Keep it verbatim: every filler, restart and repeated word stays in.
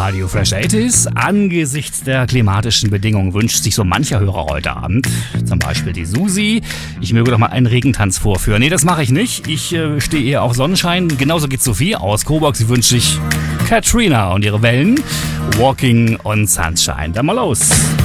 Radio Fresh achtziger. Angesichts der klimatischen Bedingungen wünscht sich so mancher Hörer heute Abend, zum Beispiel die Susi, ich möge doch mal einen Regentanz vorführen. Nee, das mache ich nicht. Ich äh, stehe eher auf Sonnenschein. Genauso geht Sophie aus Coburg. Sie wünscht sich Katrina und ihre Wellen. Walking on Sunshine. Dann mal los.